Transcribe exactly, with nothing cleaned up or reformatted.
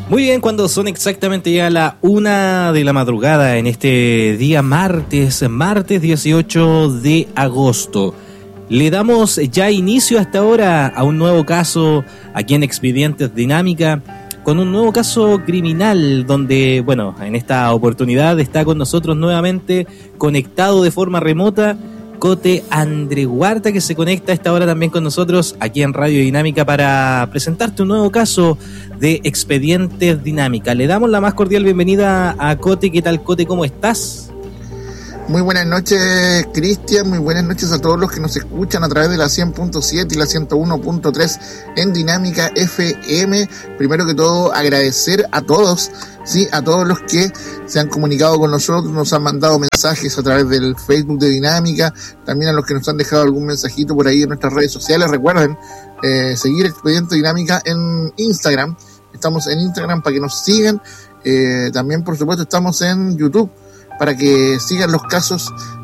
Muy bien, cuando son exactamente ya la una de la madrugada en este día martes, martes dieciocho de agosto. Le damos ya inicio hasta ahora a un nuevo caso aquí en Expedientes Dinámica, con un nuevo caso criminal donde, bueno, en esta oportunidad está con nosotros nuevamente, conectado de forma remota, Cote Andreguarta, que se conecta a esta hora también con nosotros aquí en Radio Dinámica para presentarte un nuevo caso de Expedientes Dinámica. Le damos la más cordial bienvenida a Cote. ¿Qué tal, Cote? ¿Cómo estás? Muy buenas noches, Cristian, muy buenas noches a todos los que nos escuchan a través de la cien punto siete y la ciento uno punto tres en Dinámica F M. Primero que todo, agradecer a todos, sí, a todos los que se han comunicado con nosotros, nos han mandado mensajes a través del Facebook de Dinámica, también a los que nos han dejado algún mensajito por ahí en nuestras redes sociales. Recuerden eh, seguir Expediente Dinámica en Instagram, estamos en Instagram para que nos sigan, eh, también por supuesto estamos en YouTube, para que sigan los casos